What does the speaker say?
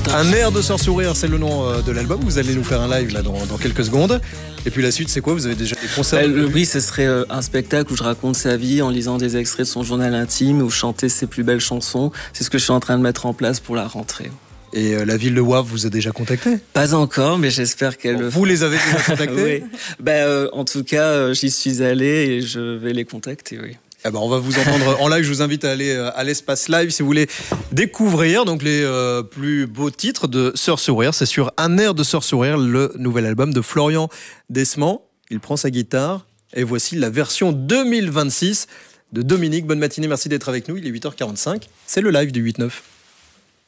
Un air de Sœur Sourire, c'est le nom de l'album. Vous allez nous faire un live là dans quelques secondes. Et puis la suite, c'est quoi? Vous avez déjà des concerts? Oui, ce serait un spectacle où je raconte sa vie en lisant des extraits de son journal intime, où chanter ses plus belles chansons. C'est ce que je suis en train de mettre en place pour la rentrée. Et la ville de Wavre vous a déjà contacté? Pas encore, mais j'espère qu'elle... Vous les avez déjà contactés? Oui. En tout cas, j'y suis allé et je vais les contacter, oui. Eh ben, on va vous entendre en live. Je vous invite à aller à l'espace live si vous voulez découvrir donc les plus beaux titres de Sœur Sourire. C'est sur Un air de Sœur Sourire, le nouvel album de Florian Desmond. Il prend sa guitare et voici la version 2026 de Dominique. Bonne matinée, merci d'être avec nous. Il est 8h45. C'est le live du 8-9.